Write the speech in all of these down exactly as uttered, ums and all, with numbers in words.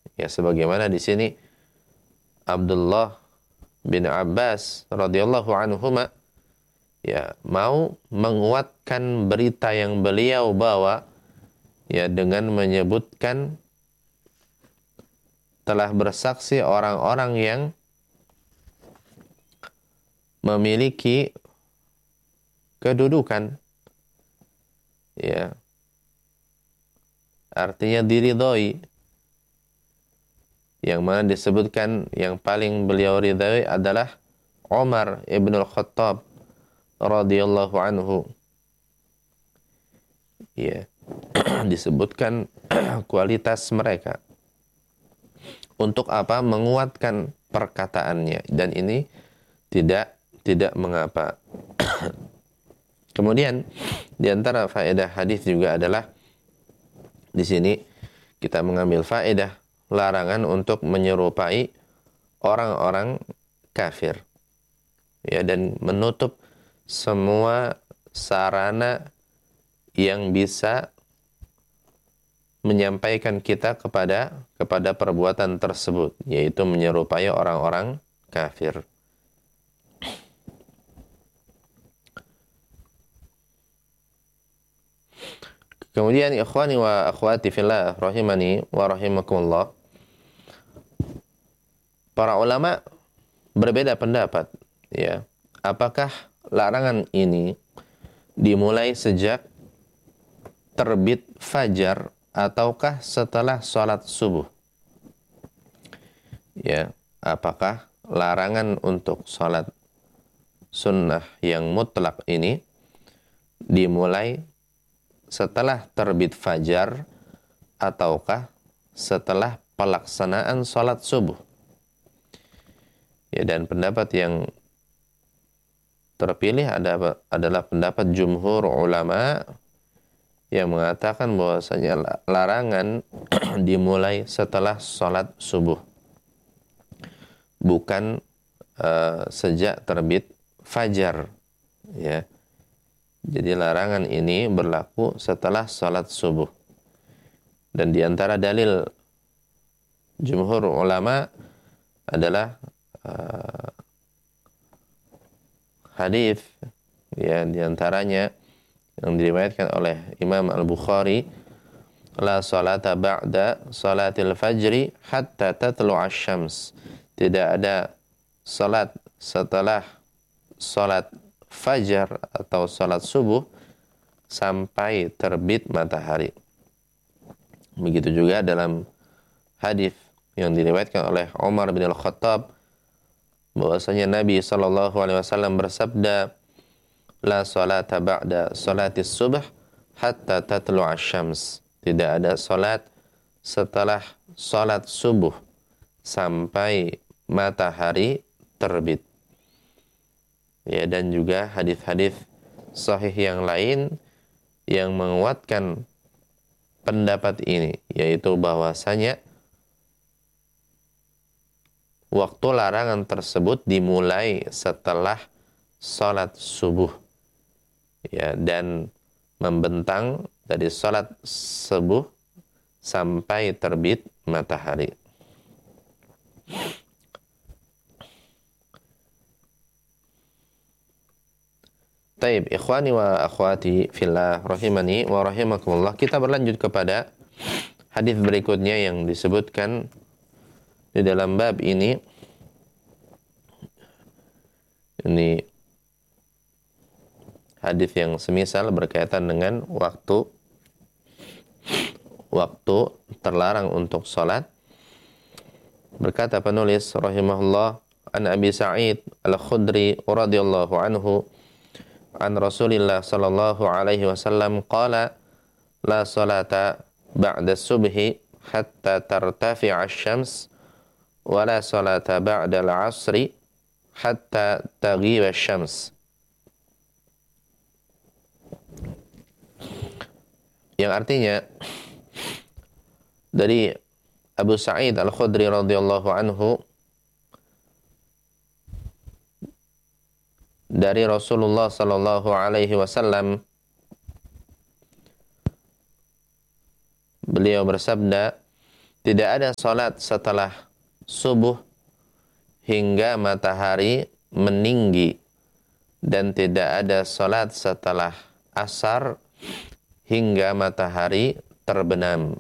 Ya, sebagaimana di sini Abdullah bin Abbas radhiyallahu anhuma ya mau menguatkan berita yang beliau bawa ya dengan menyebutkan telah bersaksi orang-orang yang memiliki kedudukan, ya, artinya diridhoi, yang mana disebutkan yang paling beliau ridhoi adalah Umar ibn al-Khattab radhiyallahu anhu. Ya, disebutkan kualitas mereka. Untuk apa? Menguatkan perkataannya, dan ini tidak tidak mengapa. Kemudian di antara faedah hadis juga adalah di sini kita mengambil faedah larangan untuk menyerupai orang-orang kafir. Ya, dan menutup semua sarana yang bisa menyampaikan kita kepada kepada perbuatan tersebut, yaitu menyerupai orang-orang kafir. Kemudian ikhwani wa akhwati fillah rahimani wa rahimakumullah, para ulama berbeda pendapat, ya, apakah larangan ini dimulai sejak terbit fajar ataukah setelah sholat subuh. Ya, apakah larangan untuk sholat sunnah yang mutlak ini dimulai setelah terbit fajar ataukah setelah pelaksanaan sholat subuh. Ya, dan pendapat yang terpilih ada, adalah pendapat jumhur ulama yang mengatakan bahwasanya larangan dimulai setelah sholat subuh, bukan uh, sejak terbit fajar. Ya, jadi larangan ini berlaku setelah sholat subuh. Dan di antara dalil jumhur ulama adalah uh, hadis, ya, di antaranya yang diriwayatkan oleh Imam Al-Bukhari, la salata ba'da salatil fajri hatta tatlu'a syams. Tidak ada salat setelah salat fajar atau salat subuh sampai terbit matahari. Begitu juga dalam hadis yang diriwayatkan oleh Umar bin Al-Khattab bahwasanya Nabi sallallahu alaihi wasallam bersabda, la salata ba'da salatis subh hatta tatlu'a syams. Tidak ada salat setelah salat subuh sampai matahari terbit. Ya, dan juga hadis-hadis sahih yang lain yang menguatkan pendapat ini, yaitu bahwasanya waktu larangan tersebut dimulai setelah salat subuh, ya, dan membentang dari salat subuh sampai terbit matahari. Taib, ikhwani wa akhwati fillah rahimani wa rahimakumullah, kita berlanjut kepada hadis berikutnya yang disebutkan di dalam bab ini. Ini hadis yang semisal berkaitan dengan waktu waktu terlarang untuk salat. Berkata penulis rahimahullah, an Abi Sa'id Al-Khudri radhiyallahu anhu an Rasulillah sallallahu alaihi wasallam qala la salata ba'da subhi hatta tartafi'a asy-syams wa la salata ba'da al-'asri hatta taghiba asy-syams. Yang artinya dari Abu Sa'id Al-Khudri radhiyallahu anhu dari Rasulullah sallallahu alaihi wasallam, beliau bersabda, Tidak ada salat setelah subuh hingga matahari meninggi, dan tidak ada salat setelah asar hingga matahari terbenam.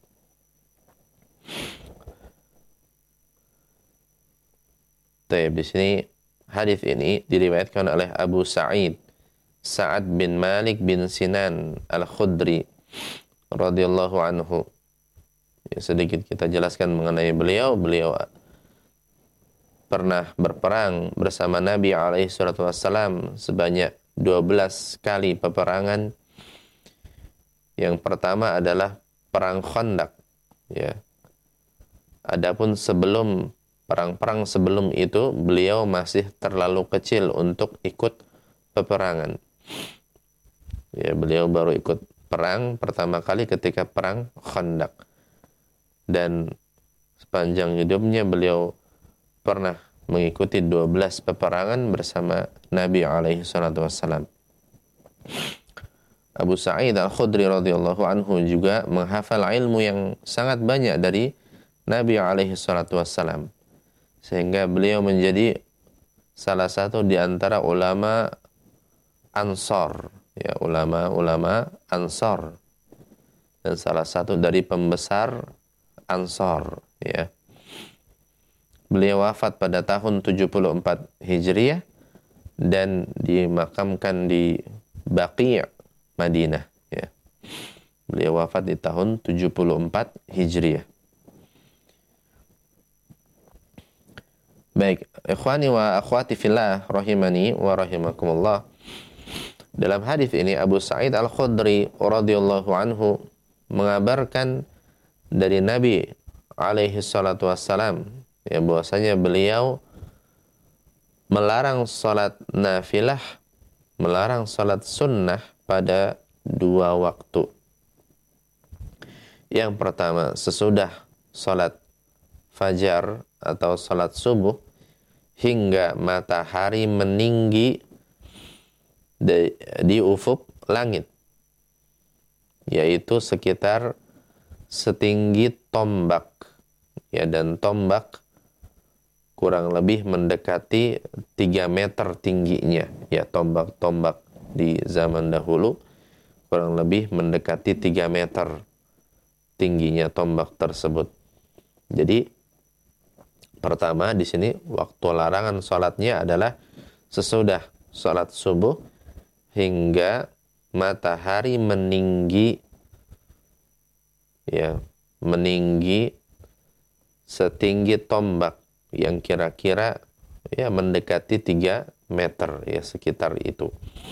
Taib, di sini hadis ini diriwayatkan oleh Abu Sa'id Sa'ad bin Malik bin Sinan Al-Khudri radhiyallahu anhu. Ya, sedikit kita jelaskan mengenai beliau. Beliau pernah berperang bersama Nabi alaihi salatu wassalam sebanyak dua belas kali peperangan. Yang pertama adalah perang Khandaq, ya. Adapun sebelum perang-perang sebelum itu, beliau masih terlalu kecil untuk ikut peperangan. Ya, beliau baru ikut perang pertama kali ketika perang Khandaq. Dan sepanjang hidupnya beliau pernah mengikuti dua belas peperangan bersama Nabi alaihi salatu wassalam. Abu Sa'id Al-Khudri radhiyallahu anhu juga menghafal ilmu yang sangat banyak dari Nabi alaihi salatu wassalam, sehingga beliau menjadi salah satu di antara ulama Ansar, ya, ulama-ulama Ansar, dan salah satu dari pembesar Ansar, ya. Beliau wafat pada tahun tujuh puluh empat Hijriah dan dimakamkan di Baqi' Madinah, ya. Beliau wafat di tahun tujuh puluh empat Hijriah. Baik, ikhwani wa akhwati fillah rahimani wa rahimakumullah. Dalam hadis ini Abu Sa'id Al-Khudri radhiyallahu anhu mengabarkan dari Nabi alaihi salatu wassalam, ya, bahwasanya beliau melarang salat nafilah, melarang salat sunnah pada dua waktu. Yang pertama sesudah salat fajar atau salat subuh hingga matahari meninggi di, di ufuk langit, yaitu sekitar setinggi tombak, ya, dan tombak kurang lebih mendekati tiga meter tingginya, ya. Tombak-tombak di zaman dahulu kurang lebih mendekati tiga meter tingginya tombak tersebut. Jadi pertama di sini waktu larangan salatnya adalah sesudah salat subuh hingga matahari meninggi, ya, meninggi setinggi tombak yang kira-kira, ya, mendekati tiga meter, ya, sekitar itu.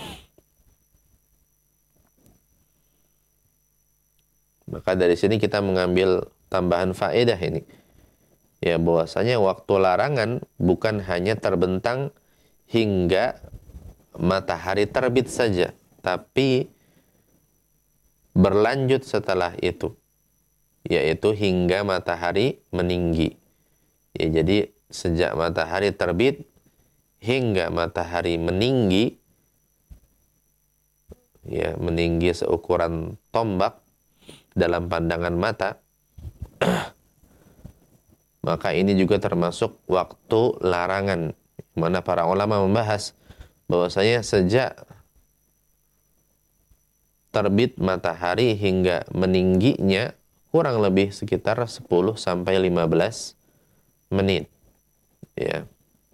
Maka dari sini kita mengambil tambahan faedah ini, ya, bahwasanya waktu larangan bukan hanya terbentang hingga matahari terbit saja, tapi berlanjut setelah itu, yaitu hingga matahari meninggi. Ya, jadi sejak matahari terbit hingga matahari meninggi, ya, meninggi seukuran tombak dalam pandangan mata, maka ini juga termasuk waktu larangan, mana para ulama membahas bahwasanya sejak terbit matahari hingga meningginya kurang lebih sekitar sepuluh sampai lima belas menit, ya.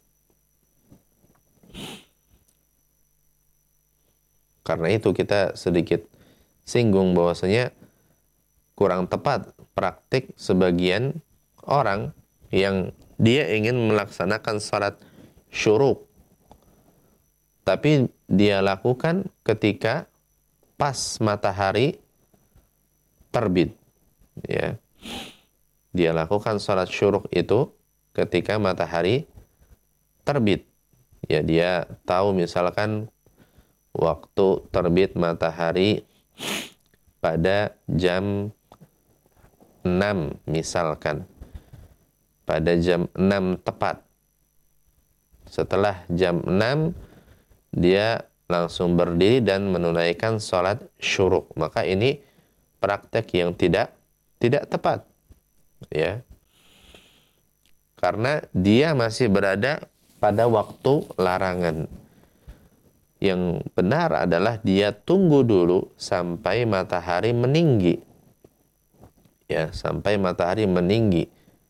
Karena itu kita sedikit singgung bahwasanya kurang tepat praktik sebagian orang yang dia ingin melaksanakan salat syuruk, tapi dia lakukan ketika pas matahari terbit, ya. Dia lakukan salat syuruk itu ketika matahari terbit, ya. Dia tahu misalkan waktu terbit matahari pada jam enam misalkan, pada jam enam tepat. Setelah jam enam dia langsung berdiri dan menunaikan sholat syuruk. Maka ini praktek yang tidak tidak tepat, ya, karena dia masih berada pada waktu larangan. Yang benar adalah dia tunggu dulu sampai matahari meninggi. Ya, sampai matahari meninggi.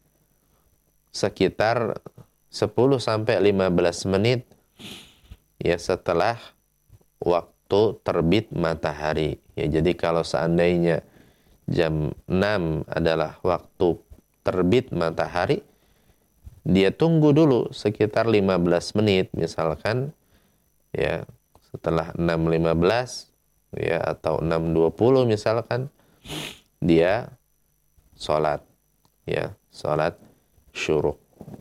Sekitar sepuluh sampai lima belas menit ya setelah waktu terbit matahari. Ya, jadi kalau seandainya jam enam adalah waktu terbit matahari, dia tunggu dulu sekitar lima belas menit misalkan, ya, setelah enam lima belas ya atau enam dua puluh misalkan, dia sholat, ya, sholat syuruk.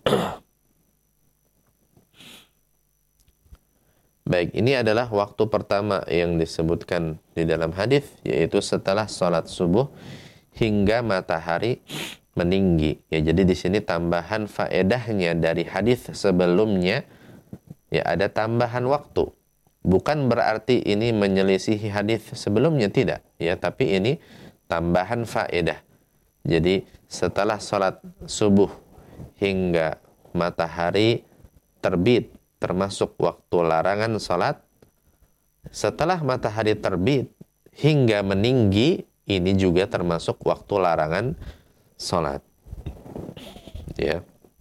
Baik, ini adalah waktu pertama yang disebutkan di dalam hadis, yaitu setelah sholat subuh hingga matahari meninggi. Ya, jadi di sini tambahan faedahnya dari hadis sebelumnya, ya, ada tambahan waktu. Bukan berarti ini menyelisihi hadis sebelumnya, tidak, ya, tapi ini tambahan faedah. Jadi setelah sholat subuh hingga matahari terbit, termasuk waktu larangan sholat. Setelah matahari terbit hingga meninggi, ini juga termasuk waktu larangan sholat. Ya.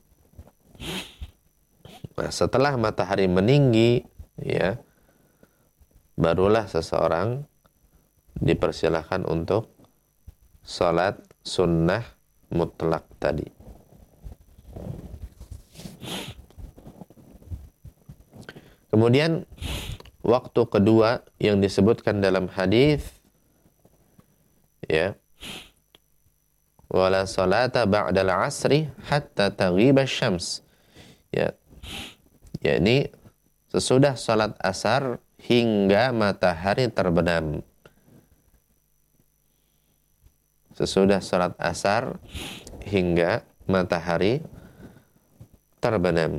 Nah, setelah matahari meninggi, ya, barulah seseorang dipersilahkan untuk sholat sunnah mutlak tadi. Kemudian waktu kedua yang disebutkan dalam hadis, ya, wala salata ba'dal asri hatta taghiba syams. Ya. yakni sesudah salat asar hingga matahari terbenam. Sesudah salat asar hingga matahari terbenam.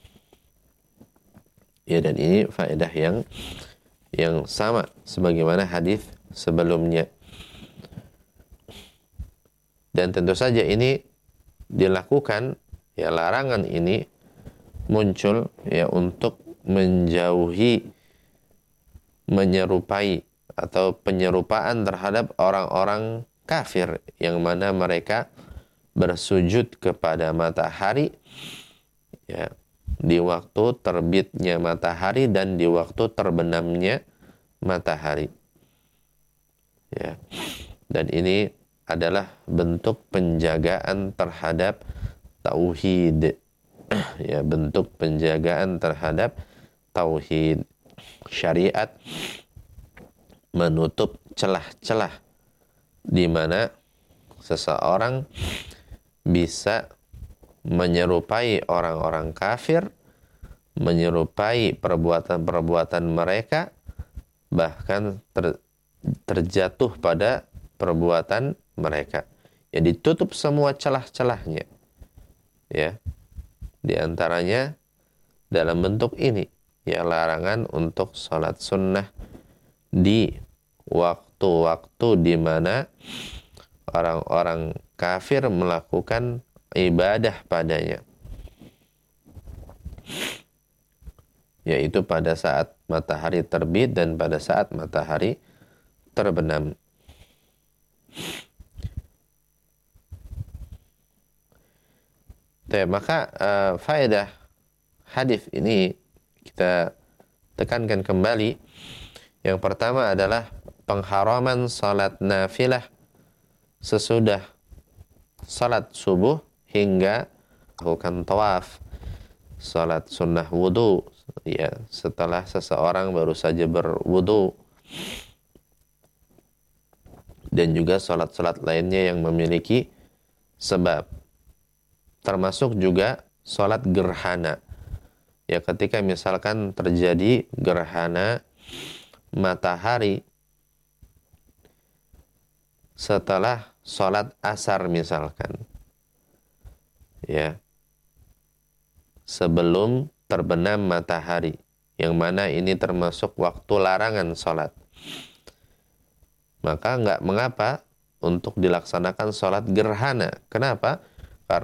Ya, dan ini faedah yang yang sama sebagaimana hadis sebelumnya. Dan tentu saja ini dilakukan, ya, larangan ini muncul, ya, untuk menjauhi, menyerupai atau penyerupaan terhadap orang-orang kafir yang mana mereka bersujud kepada matahari, ya, di waktu terbitnya matahari dan di waktu terbenamnya matahari. Ya. Dan ini adalah bentuk penjagaan terhadap tauhid. Ya, bentuk penjagaan terhadap tauhid. Syariat menutup celah-celah di mana seseorang bisa menyerupai orang-orang kafir, menyerupai perbuatan-perbuatan mereka, bahkan ter, terjatuh pada perbuatan mereka. Ya, ditutup semua celah-celahnya. Ya, di antaranya dalam bentuk ini, ya, larangan untuk sholat sunnah di waktu-waktu di mana orang-orang kafir melakukan ibadah padanya, yaitu pada saat matahari terbit dan pada saat matahari terbenam. Tuh, maka uh, faedah hadis ini kita tekankan kembali. Yang pertama adalah pengharaman salat nafilah sesudah salat subuh hingga melakukan tawaf, salat sunnah wudu, ya, setelah seseorang baru saja berwudu, dan juga salat-salat lainnya yang memiliki sebab, termasuk juga salat gerhana. Ya, ketika misalkan terjadi gerhana matahari setelah salat asar misalkan, ya, sebelum terbenam matahari, yang mana ini termasuk waktu larangan salat, maka enggak mengapa untuk dilaksanakan sholat gerhana. Kenapa?